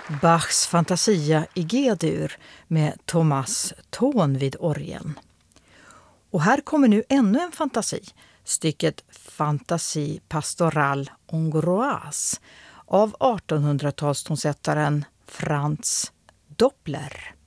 Bachs Fantasia i G-dur med Thomas Thon vid orgeln. Och här kommer nu ännu en fantasi, stycket Fantasie pastorale hongroise av 1800-talstonsättaren Franz Doppler.